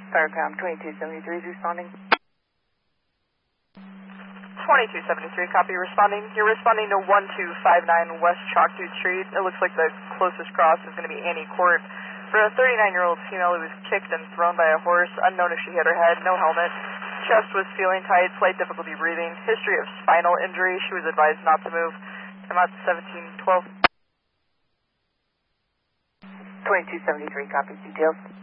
Fireground 2273 is responding. 2273, copy, responding. You're responding to 1259 West Chalkdude Street. It looks like the closest cross is going to be Annie Court. For a 39-year-old female who was kicked and thrown by a horse, unknown if she hit her head, no helmet. Chest was feeling tight, slight difficulty breathing. History of spinal injury. She was advised not to move. Come out 1712. 2273, copy, details.